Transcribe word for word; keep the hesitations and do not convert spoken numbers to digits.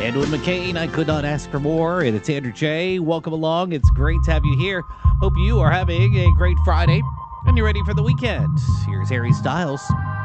Edwin McCain, I could not ask for more, and it's Andrew J. Welcome along. It's great to have you here. Hope you are having a great Friday, and you're ready for the weekend. Here's Harry Styles.